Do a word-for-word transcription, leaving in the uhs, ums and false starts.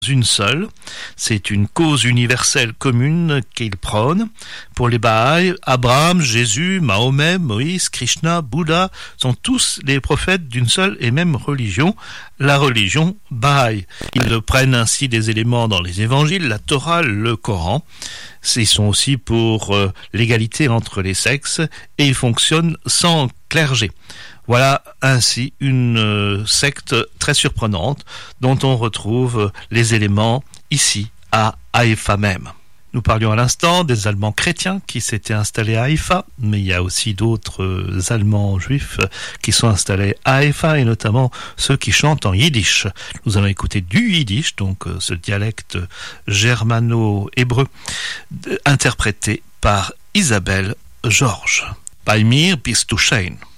une seule. C'est une cause universelle commune qu'il prône. Pour les Baha'i, Abraham, Jésus, Mahomet, Moïse, Krishna, Bouddha sont tous les prophètes d'une seule et même religion, la religion Baha'i. Ils prennent ainsi des éléments dans les évangiles, la Torah, le Coran. Ils sont aussi pour euh, l'égalité entre les sexes et ils fonctionnent sans clergé. Voilà ainsi une euh, secte très surprenante dont on retrouve les éléments ici à Haïfa même. Nous parlions à l'instant des Allemands chrétiens qui s'étaient installés à Haïfa, mais il y a aussi d'autres euh, Allemands juifs qui sont installés à Haïfa et notamment ceux qui chantent en yiddish. Nous allons écouter du yiddish, donc euh, ce dialecte germano-hébreu interprété par Isabelle Georges. Bei mir bist du schön.